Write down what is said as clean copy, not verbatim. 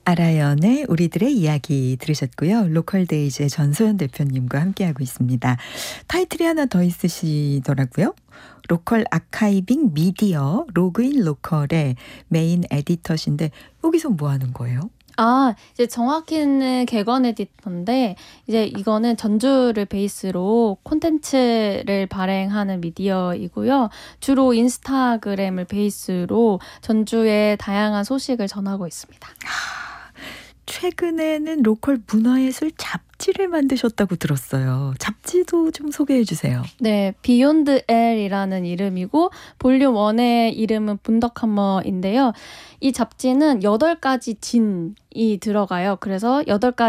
아라연의 우리들의 이야기 들으셨고요. 로컬데이즈의 전소연 대표님과 함께하고 있습니다. 타이틀이 하나 더 있으시더라고요. 로컬 아카이빙 미디어 로그인 로컬의 메인 에디터신데 여기서 뭐 하는 거예요? 이제 정확히는 객원 에디터인데, 이제 이거는 전주를 베이스로 콘텐츠를 발행하는 미디어이고요. 주로 인스타그램을 베이스로 전주의 다양한 소식을 전하고 있습니다. 최근에는 로컬 문화예술 잡지를 만드셨다고 들었어요. 잡지도 좀 소개해 주세요. 네, 비욘드 L이라는 이름이고, 볼륨 1의 이름은 분더카머인데요. 이 잡지는 8가지 진이 들어가요. 그래서 8가지